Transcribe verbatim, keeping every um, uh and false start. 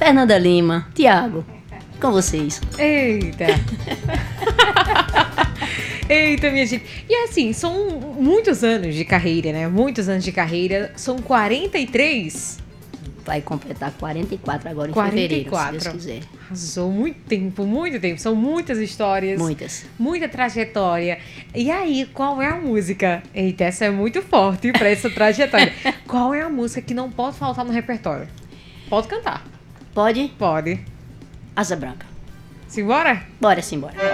Fernanda Lima, Tiago, com vocês. Eita! Eita, minha gente. E assim, são muitos anos de carreira, né? Muitos anos de carreira. São quarenta e três? Vai completar quarenta e quatro agora em quarenta e quatro. fevereiro, se Deus quiser. Arrasou, muito tempo, muito tempo. São muitas histórias. Muitas. Muita trajetória. E aí, qual é a música? Eita, essa é muito forte pra essa trajetória. Qual é a música que não pode faltar no repertório? Pode cantar. Pode? Pode. Asa Branca. Simbora? Bora, simbora.